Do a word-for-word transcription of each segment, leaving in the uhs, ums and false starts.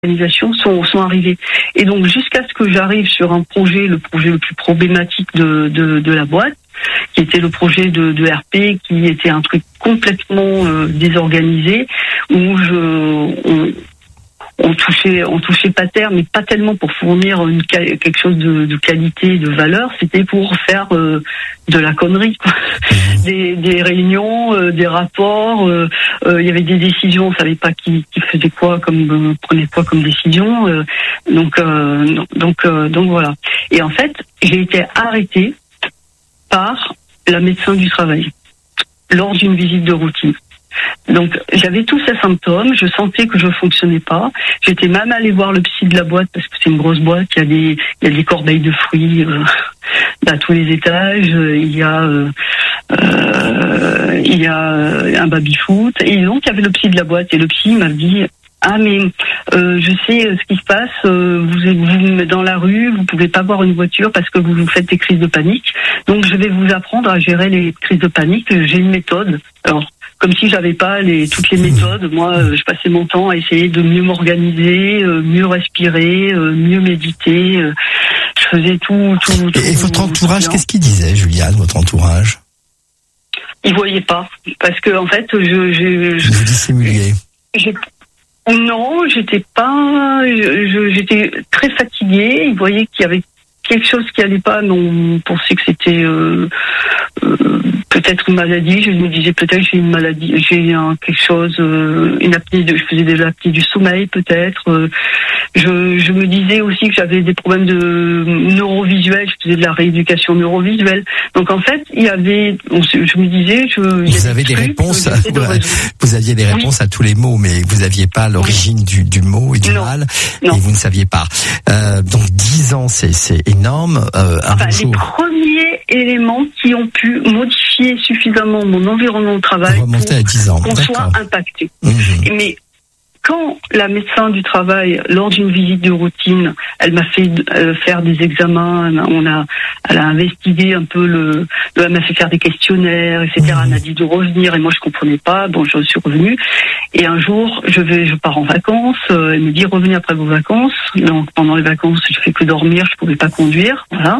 organisations sont, sont arrivées. Et donc, jusqu'à ce que j'arrive sur un projet, le projet le plus problématique de, de, de la boîte, qui était le projet de, de R P, qui était un truc complètement euh, désorganisé, où je... On, On touchait, on touchait pas terre, mais pas tellement pour fournir une, quelque chose de, de qualité, de valeur. C'était pour faire euh, de la connerie, quoi. Des, des réunions, euh, des rapports. Il euh, euh, y avait des décisions. On savait pas qui, qui faisait quoi, comme euh, prenait quoi comme décision. Euh, donc, euh, donc, euh, donc voilà. Et en fait, j'ai été arrêtée par la médecin du travail lors d'une visite de routine. Donc j'avais tous ces symptômes, je sentais que je fonctionnais pas. J'étais même allée voir le psy de la boîte parce que c'est une grosse boîte, il y a des il y a des corbeilles de fruits euh, à tous les étages, il y a euh, euh, il y a un baby-foot et donc il y avait le psy de la boîte et le psy m'a dit ah mais euh, je sais ce qui se passe, euh, vous êtes vous dans la rue, vous pouvez pas voir une voiture parce que vous vous faites des crises de panique. Donc je vais vous apprendre à gérer les crises de panique, j'ai une méthode. Alors comme si j'avais pas les toutes les méthodes, moi euh, je passais mon temps à essayer de mieux m'organiser, euh, mieux respirer, euh, mieux méditer, euh, je faisais tout tout, tout Et, et votre entourage, qu'est-ce qu'il disait, Juliane, votre entourage? Il voyait pas parce que en fait je je, je vous dissimuliez. J'ai Non, j'étais pas, je, je, j'étais très fatiguée. Ils voyaient qu'il y avait quelque chose qui allait pas, mais on pensait que c'était euh, euh, peut-être une maladie. Je me disais peut-être j'ai une maladie, j'ai un, quelque chose, euh, une apnée de, je faisais de l'apnée du sommeil peut-être. Euh, je, je me disais aussi que j'avais des problèmes de neurovisuel. Je faisais de la rééducation neurovisuelle. Donc en fait, il y avait, on, je me disais, je, vous avez des, des réponses, à, de vous aviez des réponses oui. à tous les mots, mais vous aviez pas l'origine oui. du, du mot et du non. mal, non. et vous ne saviez pas. Euh, donc dix ans, c'est, c'est énorme. Euh, un enfin, jour... Les premiers éléments qui ont pu modifier suffisamment mon environnement de travail pour, pour à dix ans. Qu'on D'accord. soit impacté. Mmh. Mais quand la médecin du travail, lors d'une visite de routine, elle m'a fait euh, faire des examens, on a, elle a investigué un peu le, elle m'a fait faire des questionnaires, et cetera. Mmh. Elle m'a dit de revenir et moi je comprenais pas. Bon, je suis revenue et un jour je vais, je pars en vacances. Euh, elle me dit revenez après vos vacances. Donc pendant les vacances, je fais que dormir, je pouvais pas conduire, voilà.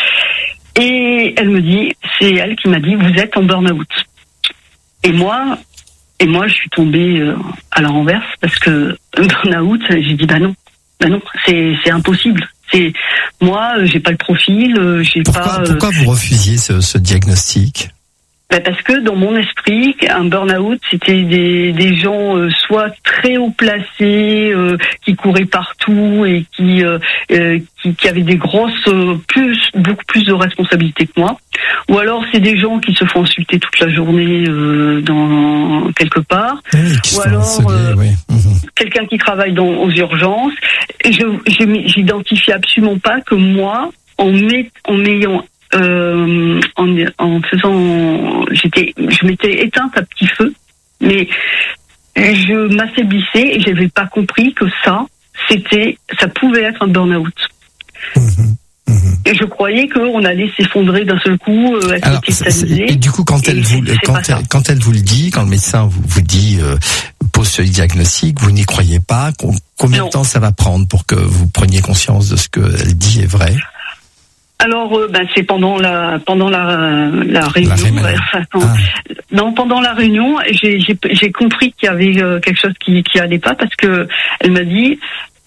Et elle me dit, c'est elle qui m'a dit vous êtes en burn-out. Et moi. Et moi, je suis tombée euh, à la renverse parce que burn-out, j'ai dit bah non, bah non, c'est c'est impossible. C'est moi, j'ai pas le profil, j'ai pourquoi, pas. Euh, pourquoi vous refusiez ce, ce diagnostic? Bah parce que dans mon esprit, un burn-out, c'était des, des gens euh, soit très haut placés, euh, qui couraient partout et qui, euh, euh, qui qui avaient des grosses, euh, plus beaucoup plus de responsabilités que moi, ou alors c'est des gens qui se font insulter toute la journée euh, dans quelque part, oui, qui ou sont alors harcelés, euh, oui. mmh. quelqu'un qui travaille dans aux urgences. Et je, je j'identifie absolument pas que moi, en met, en m'ayant Euh, en, en faisant, j'étais, je m'étais éteinte à petit feu, mais je m'affaiblissais et j'avais pas compris que ça, c'était, ça pouvait être un burn-out. Mmh, mmh. Et je croyais qu'on allait s'effondrer d'un seul coup, euh, être tétanisé. Et du coup, quand elle vous, quand elle, quand elle vous le dit, quand le médecin vous, vous dit, euh, pose ce diagnostic, vous n'y croyez pas. Combien non. de temps ça va prendre pour que vous preniez conscience de ce qu'elle dit est vrai? Alors, euh, ben, c'est pendant la pendant la la réunion. La ouais, enfin, quand, ah. Non, pendant la réunion, j'ai j'ai j'ai compris qu'il y avait euh, quelque chose qui qui allait pas parce que elle m'a dit,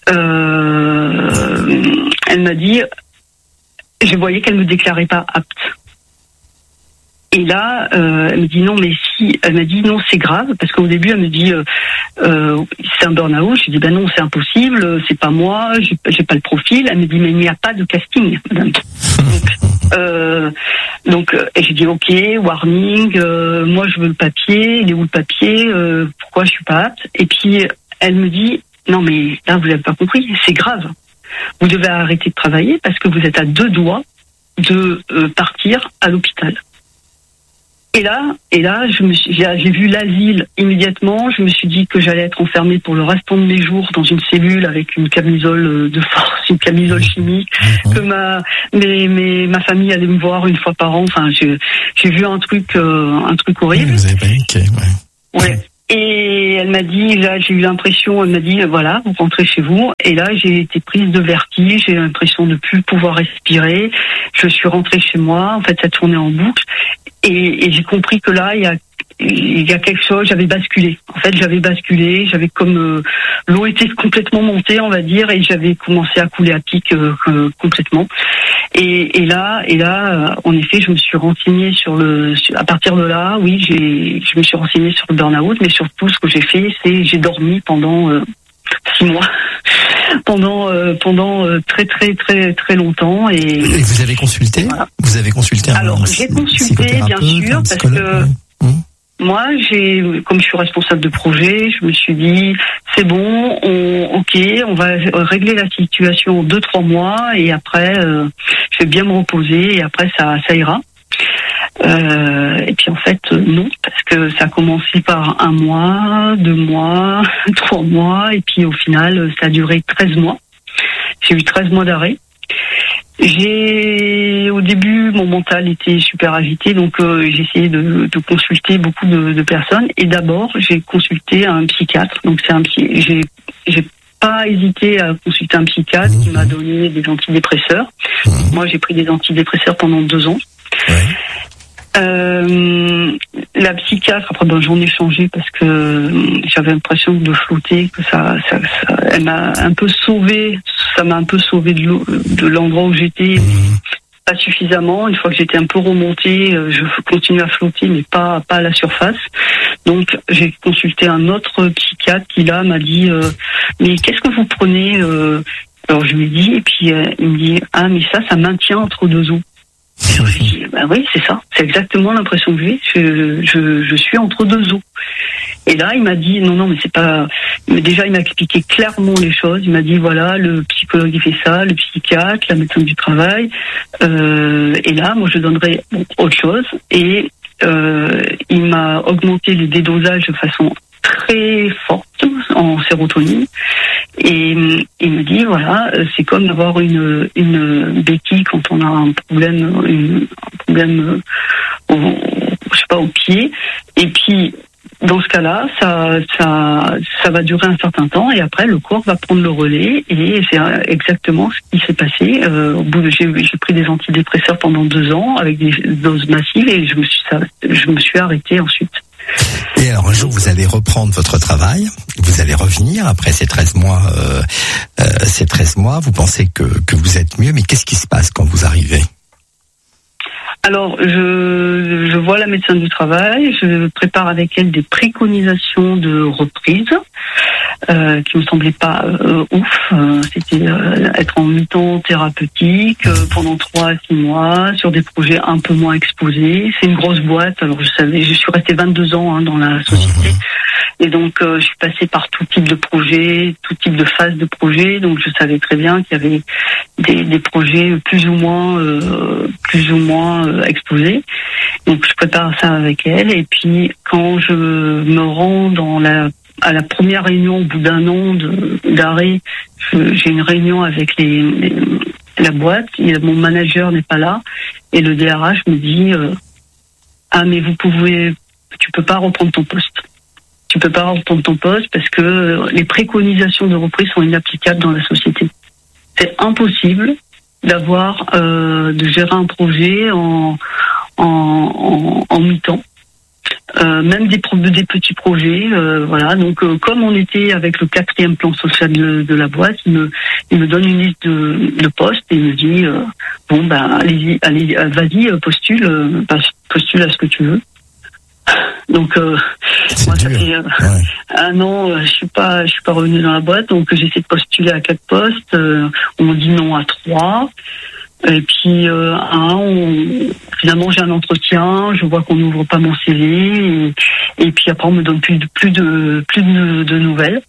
euh, elle m'a dit, je voyais qu'elle me déclarait pas apte. Et là, euh, elle me dit non, mais si, elle m'a dit non, c'est grave, parce qu'au début, elle me dit euh, euh, c'est un burn-out. Je dis ben non, c'est impossible, c'est pas moi, j'ai, j'ai pas le profil. Elle me dit mais il n'y a pas de casting, madame. Donc, euh, donc et j'ai dit ok, warning, euh, moi je veux le papier, il est où le papier, euh, pourquoi je suis pas apte? Et puis elle me dit non mais là vous n'avez pas compris, c'est grave. Vous devez arrêter de travailler parce que vous êtes à deux doigts de euh, partir à l'hôpital. Et là, et là, je me suis, j'ai, j'ai vu l'asile immédiatement. Je me suis dit que j'allais être enfermée pour le restant de mes jours dans une cellule avec une camisole de force, une camisole chimique. Mmh. Que ma, mes, mes, ma famille allait me voir une fois par an. Enfin, j'ai, j'ai vu un truc, euh, un truc horrible. Vous avez paniqué, ouais. Ouais. Et elle m'a dit, là, j'ai eu l'impression, elle m'a dit, voilà, vous rentrez chez vous. Et là, j'ai été prise de vertige, j'ai l'impression de plus pouvoir respirer. Je suis rentrée chez moi, en fait, ça tournait en boucle. Et, et j'ai compris que là, il y a, il y a quelque chose, j'avais basculé. En fait, j'avais basculé, j'avais comme euh, l'eau était complètement montée, on va dire, et j'avais commencé à couler à pic euh, euh, complètement. Et, et là, et là, en effet, je me suis renseignée sur le. À partir de là, oui, j'ai, je me suis renseignée sur le burn-out, mais surtout, ce que j'ai fait, c'est j'ai dormi pendant euh, six mois, pendant euh, pendant euh, très très très très longtemps. Et, et vous avez consulté voilà. Vous avez consulté un Alors, j'ai consulté, bien sûr, parce que. Oui. Moi, j'ai, comme je suis responsable de projet, je me suis dit, c'est bon, on, ok, on va régler la situation en deux, trois mois, et après, euh, je vais bien me reposer, et après, ça, ça ira. Euh, et puis en fait, non, parce que ça a commencé par un mois, deux mois, trois mois, et puis au final, ça a duré treize mois. J'ai eu treize mois d'arrêt. J'ai, au début, mon mental était super agité, donc euh, j'ai essayé de, de consulter beaucoup de, de personnes. Et d'abord, j'ai consulté un psychiatre. Donc c'est un psy. J'ai, j'ai pas hésité à consulter un psychiatre qui m'a donné des antidépresseurs. Mmh. Moi, j'ai pris des antidépresseurs pendant deux ans. Ouais. Euh, la psychiatre, après ben, j'en ai changé parce que j'avais l'impression de flotter, que ça, ça, ça elle m'a un peu sauvé, ça m'a un peu sauvé de, de l'endroit où j'étais, pas suffisamment. Une fois que j'étais un peu remontée, je continue à flotter, mais pas pas à la surface. Donc j'ai consulté un autre psychiatre qui là m'a dit euh, mais qu'est-ce que vous prenez euh... Alors je lui ai dit, et puis euh, il me dit ah mais ça ça maintient entre deux eaux. Je lui ai dit, bah oui, c'est ça. C'est exactement l'impression que j'ai. Je, je, je suis entre deux eaux. Et là, il m'a dit, non, non, mais c'est pas, mais déjà, il m'a expliqué clairement les choses. Il m'a dit, voilà, le psychologue, il fait ça, le psychiatre, la médecine du travail. Euh, et là, moi, je donnerais autre chose. Et, euh, il m'a augmenté le dédosage de façon très forte en sérotonine. Et il me dit, voilà, c'est comme d'avoir une, une béquille quand on a un problème, une, un problème au, je sais pas, au pied. Et puis, dans ce cas-là, ça, ça, ça va durer un certain temps et après, le corps va prendre le relais et c'est exactement ce qui s'est passé. Euh, au bout de, j'ai, j'ai pris des antidépresseurs pendant deux ans avec des doses massives et je me suis, je me suis arrêtée ensuite. Et alors un jour vous allez reprendre votre travail, vous allez revenir après ces treize mois, euh, euh, ces treize mois, vous pensez que, que vous êtes mieux, mais qu'est-ce qui se passe quand vous arrivez ? Alors, je, je vois la médecin du travail, je prépare avec elle des préconisations de reprise euh, qui me semblaient pas euh, ouf. Euh, c'était euh, être en mi-temps thérapeutique euh, pendant trois à six mois sur des projets un peu moins exposés. C'est une grosse boîte, alors je savais, je suis restée vingt-deux ans hein, dans la société. Et donc, euh, je suis passée par tout type de projets, tout type de phase de projets. Donc, je savais très bien qu'il y avait des, des projets plus ou moins, euh, plus ou moins euh, exposés. Donc, je prépare ça avec elle. Et puis, quand je me rends dans la à la première réunion, au bout d'un an de, d'arrêt, je, j'ai une réunion avec les, les la boîte. Et mon manager n'est pas là. Et le D R H me dit euh, ah mais vous pouvez, tu peux pas reprendre ton poste. Tu peux pas reprendre ton poste parce que les préconisations de reprise sont inapplicables dans la société. C'est impossible d'avoir, euh, de gérer un projet en, en, en, en mi-temps. Euh, même des, des petits projets, euh, voilà. Donc, euh, comme on était avec le quatrième plan social de, de la boîte, il me, il me donne une liste de, de postes et il me dit euh, bon ben allez-y, allez, vas-y, postule, euh, postule à ce que tu veux. Donc euh, moi ça fait euh, ouais. un an euh, je suis pas je suis pas revenue dans la boîte, donc j'essaie de postuler à quatre postes, euh, on me dit non à trois et puis euh, un on, finalement j'ai un entretien, je vois qu'on n'ouvre pas mon C V et, et puis après on me donne plus de plus de plus de, de nouvelles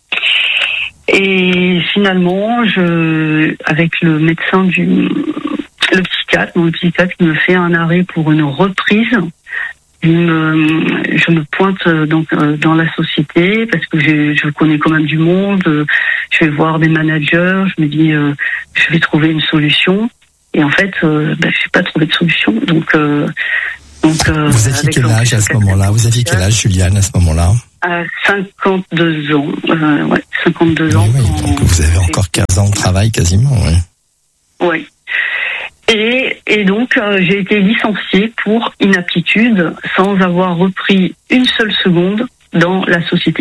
et finalement je avec le médecin du le psychiatre mon psychiatre qui me fait un arrêt pour une reprise. Je me, je me pointe donc dans la société parce que je, je connais quand même du monde. Je vais voir des managers. Je me dis, euh, je vais trouver une solution. Et en fait, euh, bah, je n'ai pas trouvé de solution. Donc, euh, donc Donc, euh, vous aviez quel âge à ce moment-là? Vous aviez quel âge, Juliane, à ce moment-là? À cinquante-deux ans. Euh, ouais, cinquante-deux ans. Oui, oui, donc vous avez encore quinze ans de travail quasiment, oui. Oui. Et, et donc, euh, j'ai été licenciée pour inaptitude sans avoir repris une seule seconde dans la société.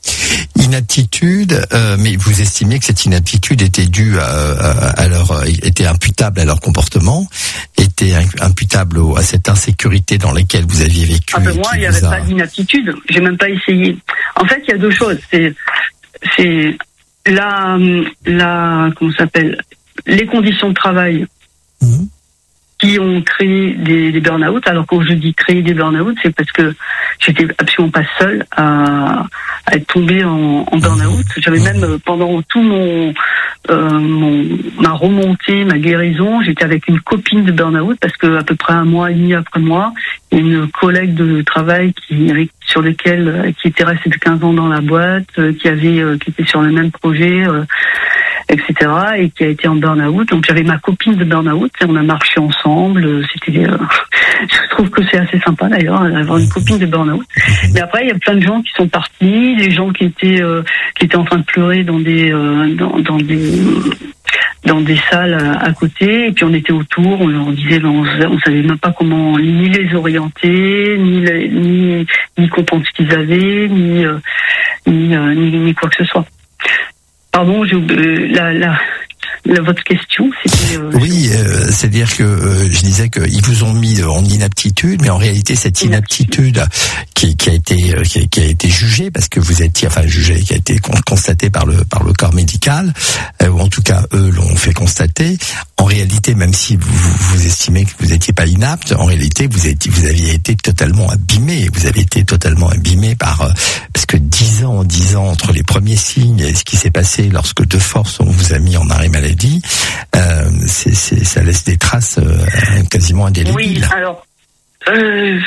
Inaptitude, euh, mais vous estimez que cette inaptitude était due à, à, à leur, était imputable à leur comportement, était imputable à cette insécurité dans laquelle vous aviez vécu. Ah ben moi, il n'y avait a... pas d'inaptitude. J'ai même pas essayé. En fait, il y a deux choses. C'est, c'est la, la, comment ça s'appelle, les conditions de travail. Mmh. Qui ont créé des, des burn-out. Alors quand je dis créer des burn-out, c'est parce que j'étais absolument pas seule à, à être tombée en, en burn-out. J'avais même pendant tout mon, euh, mon ma remontée, ma guérison, j'étais avec une copine de burn-out parce que à peu près un mois et demi après moi, une collègue de travail qui sur lequel qui était restée de quinze ans dans la boîte, qui avait qui était sur le même projet. Euh, et cetera et qui a été en burn-out. Donc j'avais ma copine de burn-out et on a marché ensemble. C'était, euh, je trouve que c'est assez sympa d'ailleurs d'avoir une copine de burn-out. Mais après il y a plein de gens qui sont partis, des gens qui étaient euh, qui étaient en train de pleurer dans des euh, dans, dans des dans des salles à, à côté. Et puis on était autour, on leur disait, ben, on, on savait même pas comment ni les orienter, ni les, ni ni comprendre ce qu'ils avaient, ni euh, ni, euh, ni ni quoi que ce soit. Pardon, j'ai oublié la, la, la votre question, c'était. Euh, oui, euh, c'est-à-dire que euh, je disais qu'ils vous ont mis en inaptitude, mais en réalité cette inaptitude qui, qui a été qui a, qui a été jugée parce que vous étiez, enfin jugée, qui a été constatée par le par le corps médical, euh, ou en tout cas eux l'ont fait constater. En réalité, même si vous, vous estimez que vous n'étiez pas inapte, en réalité vous étiez, vous aviez été totalement abîmé. Vous avez été totalement abîmé par euh, parce que dix ans, dix ans entre les premiers signes et ce qui s'est passé lorsque de force on vous a mis en arrêt maladie, euh, c'est, c'est, ça laisse des traces euh, quasiment indélébiles. Oui, alors euh,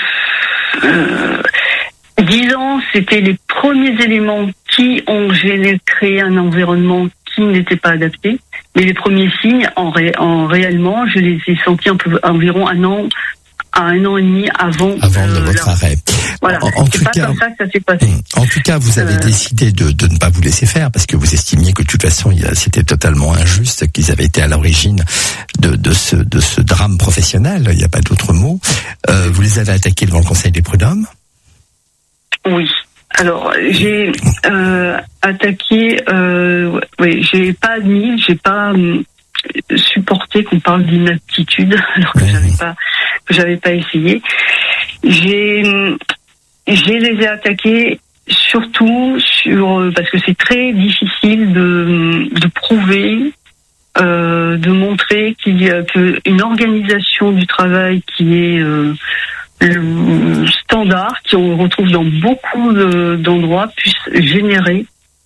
euh, dix ans, c'était les premiers éléments qui ont gêné, créé un environnement qui n'était pas adapté. Mais les premiers signes, en, ré, en réellement, je les ai sentis un peu, environ un an, à un an et demi avant, avant euh, de votre la... arrêt. Voilà. En, en c'est tout pas cas, comme ça que ça s'est passé. En tout cas, vous avez euh... décidé de, de ne pas vous laisser faire parce que vous estimiez que de toute façon, il, c'était totalement injuste, qu'ils avaient été à l'origine de, de ce de ce drame professionnel. Il n'y a pas d'autre mot. Euh, vous les avez attaqués devant le Conseil des prud'hommes. Oui. Alors j'ai euh, attaqué. Euh, oui, j'ai pas admis, j'ai pas euh, supporté qu'on parle d'inaptitude alors que mmh. j'avais pas que j'avais pas essayé. J'ai j'ai les ai attaqués surtout sur parce que c'est très difficile de de prouver, euh, de montrer qu'il y a que une organisation du travail qui est euh, le standard, qui on retrouve dans beaucoup de, d'endroits, puisse générer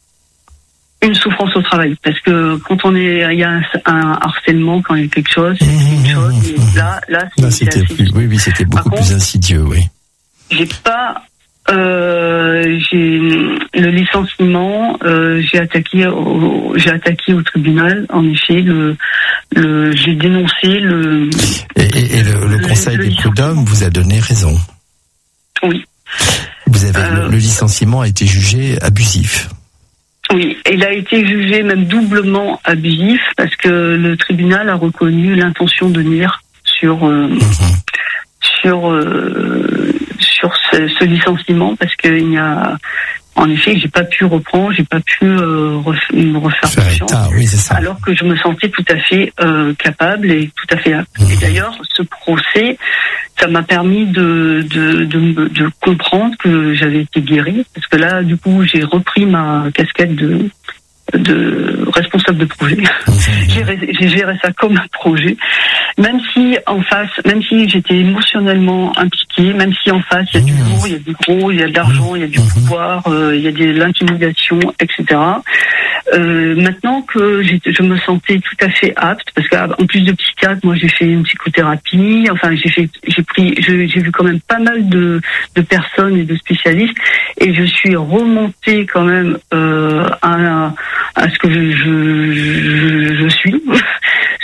une souffrance au travail. Parce que quand on est, il y a un, un harcèlement, quand il y a quelque chose, c'est mmh, quelque chose. Et mmh. Là, là, c'est, là, c'était c'est plus, oui, oui, c'était beaucoup Par plus contre, insidieux, oui. J'ai pas, euh, j'ai le licenciement, euh, j'ai attaqué, au, j'ai attaqué au tribunal. En effet, le, le, j'ai dénoncé le. Et, et, et le, le Conseil le, des prud'hommes vous a donné raison. Oui. Vous avez euh, le, le licenciement a été jugé abusif. Oui, il a été jugé même doublement abusif parce que le tribunal a reconnu l'intention de nuire sur euh, mmh. sur euh, sur ce, ce licenciement parce qu'il y a en effet j'ai pas pu reprendre, j'ai pas pu euh, ref, me refaire confiance, oui, c'est ça. Alors que je me sentais tout à fait euh, capable et tout à fait apte. Mmh. Et d'ailleurs, ce procès, ça m'a permis de, de de de comprendre que j'avais été guérie parce que là, du coup, j'ai repris ma casquette de de responsable de projet. Mmh. j'ai, j'ai géré ça comme un projet, même si en face, même si j'étais émotionnellement impliquée, même si en face il y a mmh. du lourd, il y a du gros, il y a de l'argent, il y a du mmh. pouvoir, euh, il y a de l'intimidation, et cetera. Euh, maintenant que j'ai, je me sentais tout à fait apte, parce qu'en plus de psychiatre, moi j'ai fait une psychothérapie, enfin j'ai fait, j'ai pris, je, j'ai vu quand même pas mal de, de personnes et de spécialistes, et je suis remontée quand même euh, à, à ce que je, je, je, je suis, ce que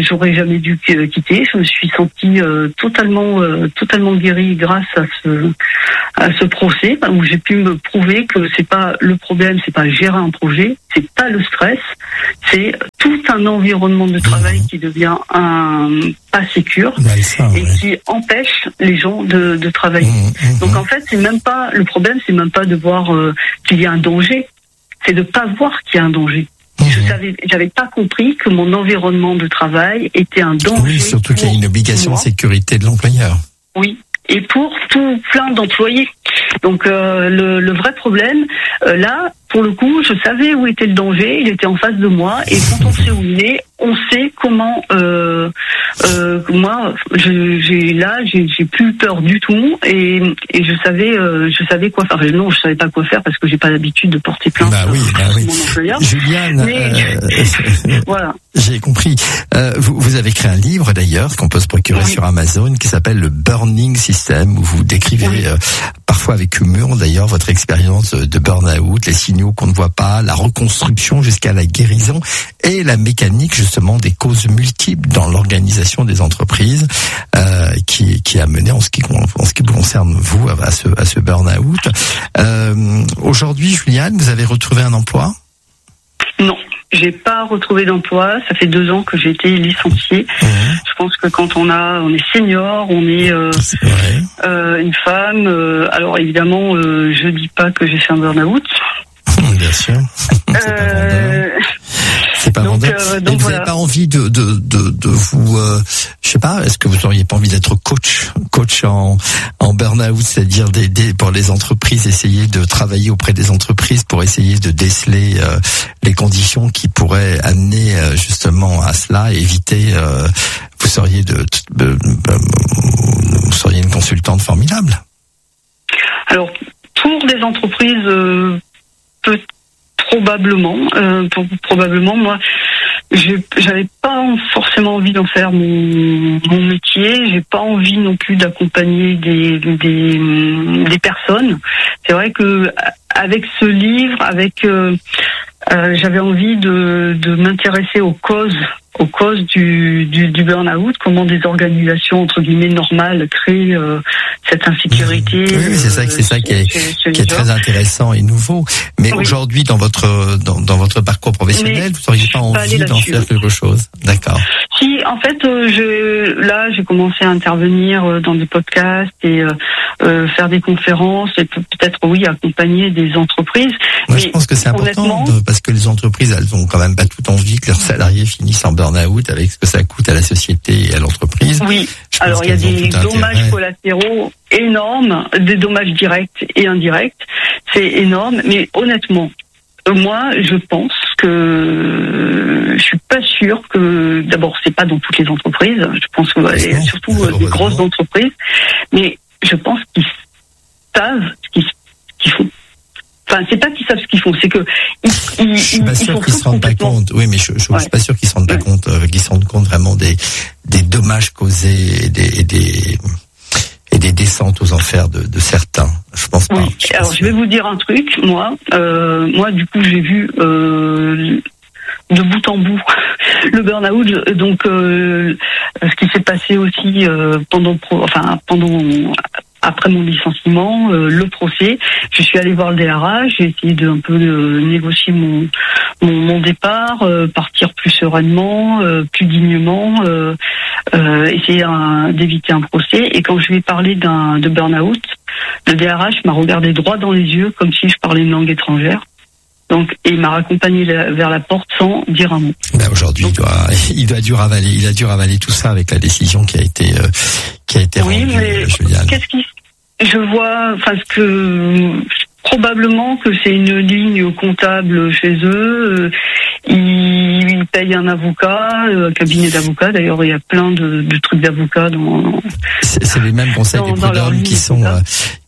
j'aurais jamais dû quitter. Je me suis sentie euh, totalement, euh, totalement guérie grâce à ce, à ce procès où j'ai pu me prouver que c'est pas le problème, c'est pas gérer un projet, c'est pas le stress, c'est tout un environnement de travail qui devient un pas sécure ouais, ça, et ouais. qui empêche les gens de, de travailler. Mmh, mmh. Donc en fait, c'est même pas le problème, c'est même pas de voir euh, qu'il y a un danger, c'est de pas voir qu'il y a un danger. Mmh. Je savais, j'avais pas compris que mon environnement de travail était un danger. Oui, surtout qu'il y a une obligation de sécurité de l'employeur. Oui, et pour tout plein d'employés. Donc euh, le, le vrai problème, euh, là, pour le coup, je savais où était le danger, il était en face de moi, et quand on sait où il est, on sait comment. Euh, euh, moi, je, j'ai là, j'ai, j'ai plus peur du tout, et, et je savais, euh, je savais quoi faire. Enfin, non, je savais pas quoi faire parce que j'ai pas l'habitude de porter plainte bah oui, bah sur oui. mon employeur. Juliane, Mais, euh, voilà. J'ai compris. Euh, vous, vous avez créé un livre d'ailleurs qu'on peut se procurer oui. sur Amazon qui s'appelle le Burning System où vous décrivez oui. euh, parfois avec humour d'ailleurs votre expérience de burn-out, les signaux qu'on ne voit pas, la reconstruction jusqu'à la guérison et la mécanique justement des causes multiples dans l'organisation des entreprises euh, qui, qui a mené en ce qui, en ce qui vous concerne vous à ce, à ce burn-out. Euh, aujourd'hui, Juliane, vous avez retrouvé un emploi ? Non. J'ai pas retrouvé d'emploi. Ça fait deux ans que j'ai été licenciée. Mmh. Je pense que quand on a, on est senior, on est euh, euh, une femme. Euh, alors évidemment, euh, je dis pas que j'ai fait un burn-out. Bien sûr. Euh... C'est pas vendeur. Euh, donc, vous n'avez voilà. pas envie de de de, de vous, euh, je sais pas, est-ce que vous n'auriez pas envie d'être coach, coach en en burn-out, c'est-à-dire d'aider pour les entreprises, essayer de travailler auprès des entreprises pour essayer de déceler euh, les conditions qui pourraient amener euh, justement à cela, et éviter. Euh, vous seriez de, de, de, de vous seriez une consultante formidable. Alors pour les entreprises, euh, peut Probablement, euh, pour, probablement, moi, j'ai, j'avais pas forcément envie d'en faire mon, mon métier. J'ai pas envie non plus d'accompagner des, des, des personnes. C'est vrai que avec ce livre, avec, euh, euh, j'avais envie de, de m'intéresser aux causes, aux causes du, du, du burn-out, comment des organisations entre guillemets normales créent euh, cette insécurité. Oui, oui, c'est ça, c'est ça qui est, chez, chez qui est très intéressant et nouveau. Mais oui. aujourd'hui, dans votre dans, dans votre parcours professionnel, Mais vous n'auriez pas envie d'en faire quelque chose, d'accord? Si, en fait, euh, je, là, j'ai commencé à intervenir dans des podcasts et euh, euh, faire des conférences et peut-être, oui, accompagner des entreprises. Moi, Mais je pense que c'est important de, parce que les entreprises, elles ont quand même pas tout envie que leurs salariés finissent en burn-out avec ce que ça coûte à la société et à l'entreprise. Oui. Alors, il y a des dommages intérêt. collatéraux énormes, des dommages directs et indirects. C'est énorme. Mais honnêtement, moi, je pense que je suis pas sûre que, d'abord, c'est pas dans toutes les entreprises. Je pense que ouais, surtout euh, des grosses entreprises. Mais je pense qu'ils savent ce qu'ils, ce qu'ils font. Enfin, c'est pas qu'ils savent ce qu'ils font, c'est que ils, ils, je suis pas sûr qu'ils se rendent pas compte. Oui, mais je, je, ouais. je suis pas sûr qu'ils se rendent pas ouais. compte, euh, qu'ils se rendent compte vraiment des des dommages causés et des et des et des descentes aux enfers de, de certains. Je pense pas. Oui. Je Alors, pense je vais vous dire un truc. Moi, euh, moi, du coup, j'ai vu euh, de bout en bout le burn-out. Donc, euh, ce qui s'est passé aussi euh, pendant, enfin, pendant. Après mon licenciement, euh, le procès, je suis allée voir le D R H, j'ai essayé de un peu de négocier mon mon, mon départ, euh, partir plus sereinement, euh, plus dignement, euh, euh, essayer un, d'éviter un procès. Et quand je lui ai parlé d'un de burn-out, le D R H m'a regardé droit dans les yeux comme si je parlais une langue étrangère. Donc, et il m'a raccompagné vers la porte sans dire un mot. Ben aujourd'hui, Donc, il doit, il doit dû ravaler, il a dû ravaler tout ça avec la décision qui a été, euh, qui a été oui, rendue. Mais Juliane. Qu'est-ce qui, je vois, enfin, ce que probablement que c'est une ligne comptable chez eux. Ils, ils payent un avocat, un cabinet d'avocats. D'ailleurs, il y a plein de, de trucs d'avocats dans. C'est, c'est les mêmes conseils des prud'hommes qui sont, euh,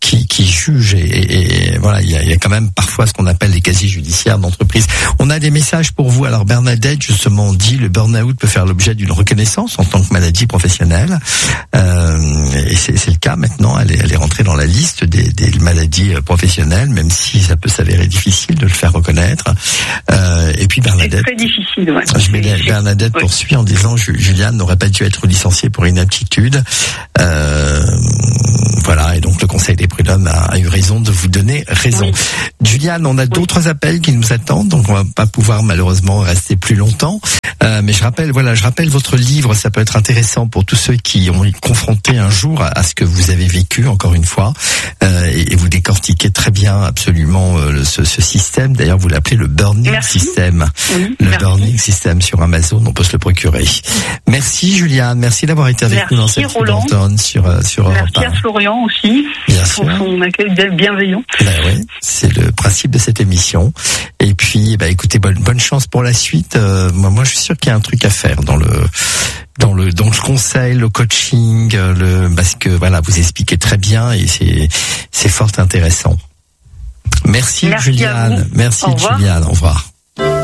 qui, qui jugent et, et, et voilà, il y a, il y a quand même parfois ce qu'on appelle les casiers judiciaires d'entreprise. On a des messages pour vous. Alors Bernadette justement dit le burn-out peut faire l'objet d'une reconnaissance en tant que maladie professionnelle. Euh, et c'est, c'est le cas maintenant. Elle est, elle est rentrée dans la liste des, des maladies professionnelles, même si ça peut s'avérer difficile de le faire reconnaître. Euh, et puis Bernadette. C'est très difficile. Ouais. Je mets Bernadette ouais. poursuit en disant Juliane n'aurait pas dû être licenciée pour inaptitude. Euh, voilà, et donc le Conseil des prud'hommes a, a eu raison de vous donner raison. Oui. Juliane, on a oui. d'autres appels qui nous attendent, donc on va pas pouvoir malheureusement rester plus longtemps. Euh, mais je rappelle, voilà, je rappelle votre livre, ça peut être intéressant pour tous ceux qui ont été confrontés un jour à, à ce que vous avez vécu, encore une fois, euh, et, et vous décortiquez très bien absolument euh, ce, ce système. D'ailleurs, vous l'appelez le burning merci. system. Oui, le merci. burning system sur Amazon, on peut se le procurer. Merci Juliane, merci d'avoir été avec merci, nous dans cette Roland. sur sur Merci à Florian aussi bien pour sûr. son accueil bienveillant. Ben oui, c'est le principe de cette émission. Et puis, bah écoutez, bonne bonne chance pour la suite. Euh, moi, moi, je suis sûr qu'il y a un truc à faire dans le dans le dans le conseil, le coaching, le parce que voilà, vous expliquez très bien et c'est c'est fort intéressant. Merci, Merci Juliane. Merci Juliane. Au revoir.